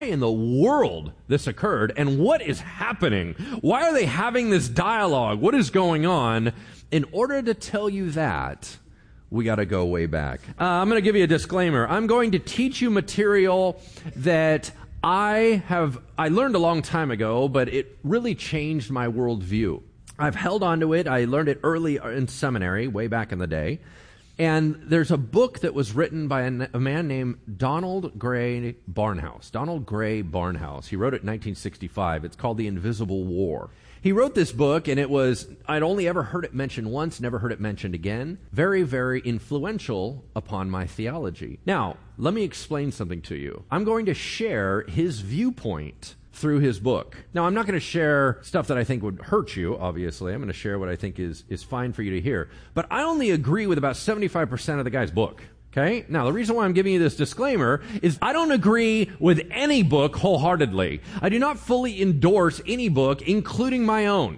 in the world this occurred and what is happening. Why are they having this dialogue? What is going on? In order to tell you that, we got to go way back. I'm going to give you a disclaimer. I'm going to teach you material that I learned a long time ago, but it really changed my worldview. I've held on to it. I learned it early in seminary, way back in the day. And there's a book that was written by a man named Donald Grey Barnhouse. Donald Grey Barnhouse. He wrote it in 1965. It's called The Invisible War. He wrote this book, and I'd only ever heard it mentioned once, never heard it mentioned again. Very, very influential upon my theology. Now, let me explain something to you. I'm going to share his viewpoint through his book. Now, I'm not going to share stuff that I think would hurt you, obviously. I'm going to share what I think is fine for you to hear. But I only agree with about 75% of the guy's book. Okay? Now, the reason why I'm giving you this disclaimer is I don't agree with any book wholeheartedly. I do not fully endorse any book, including my own.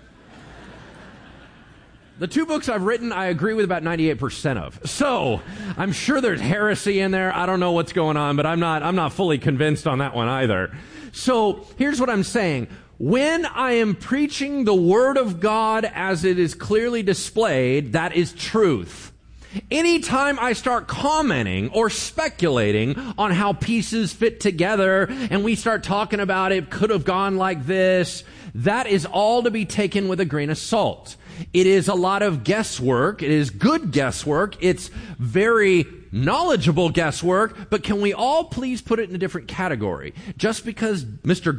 The two books I've written, I agree with about 98% of. So, I'm sure there's heresy in there. I don't know what's going on, but I'm not fully convinced on that one either. So, here's what I'm saying. When I am preaching the Word of God as it is clearly displayed, that is truth. Anytime I start commenting or speculating on how pieces fit together and we start talking about it could have gone like this, that is all to be taken with a grain of salt. It is a lot of guesswork. It is good guesswork. It's very knowledgeable guesswork, but can we all please put it in a different category? Just because Mr.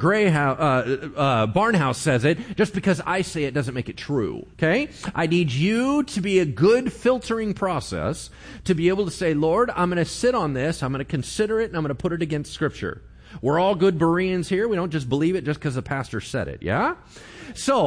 Barnhouse says it, just because I say it doesn't make it true, okay? I need you to be a good filtering process to be able to say, Lord, I'm going to sit on this, I'm going to consider it, and I'm going to put it against Scripture. We're all good Bereans here. We don't just believe it just because the pastor said it, yeah? So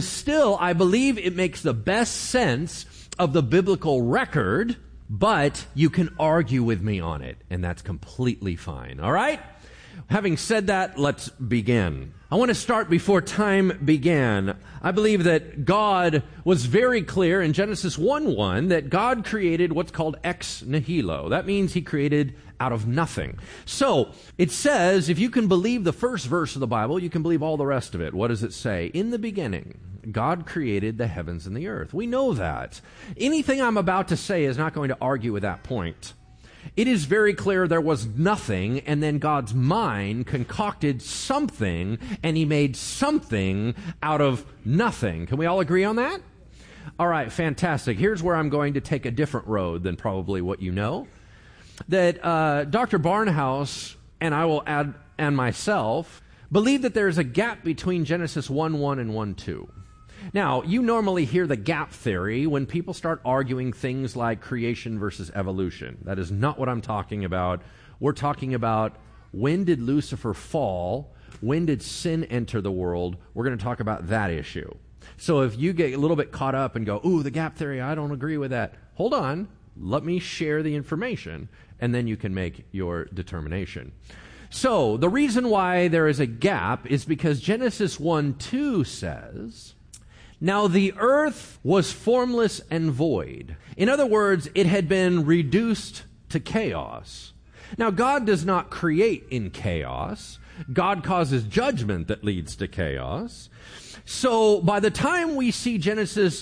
I believe it makes the best sense of the biblical record, but you can argue with me on it, and that's completely fine, all right? Having said that, let's begin. I want to start before time began. I believe that God was very clear in Genesis 1:1 that God created what's called ex nihilo. That means He created out of nothing. So, it says, if you can believe the first verse of the Bible, you can believe all the rest of it. What does it say? In the beginning, God created the heavens and the earth. We know that. Anything I'm about to say is not going to argue with that point. It is very clear there was nothing, and then God's mind concocted something, and He made something out of nothing. Can we all agree on that? All right, fantastic. Here's where I'm going to take a different road than probably what you know. That Dr. Barnhouse, and I will add, and myself, believe that there's a gap between Genesis 1:1 and 1:2. Now, you normally hear the gap theory when people start arguing things like creation versus evolution. That is not what I'm talking about. We're talking about when did Lucifer fall? When did sin enter the world? We're going to talk about that issue. So if you get a little bit caught up and go, ooh, the gap theory, I don't agree with that. Hold on. Let me share the information, and then you can make your determination. So the reason why there is a gap is because Genesis 1:2 says, now the earth was formless and void. In other words, it had been reduced to chaos. Now, God does not create in chaos. God causes judgment that leads to chaos. So, by the time we see Genesis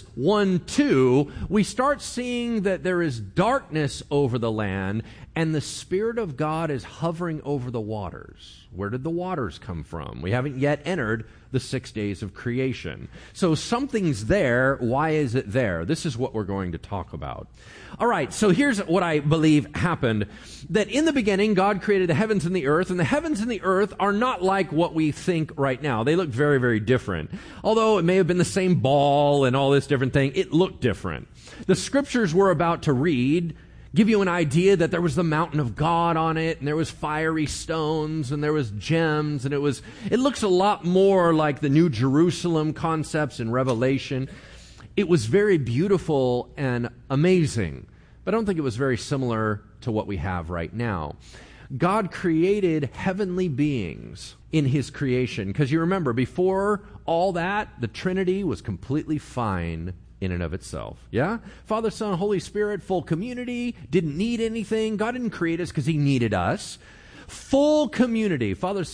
1:2, we start seeing that there is darkness over the land, and the Spirit of God is hovering over the waters. Where did the waters come from? We haven't yet entered the 6 days of creation. So something's there. Why is it there? This is what we're going to talk about. All right, so here's what I believe happened. That in the beginning, God created the heavens and the earth and the earth are not like what we think right now. They look very, very different. Although it may have been the same ball and all this different thing, it looked different. The scriptures we're about to read give you an idea that there was the mountain of God on it, and there was fiery stones, and there was gems, and it looks a lot more like the New Jerusalem concepts in Revelation. It was very beautiful and amazing, but I don't think it was very similar to what we have right now. God created heavenly beings in His creation, because you remember, before all that, the Trinity was completely fine in and of itself. Yeah? Father, Son, Holy Spirit, full community, didn't need anything. God didn't create us because He needed us. full community, Father,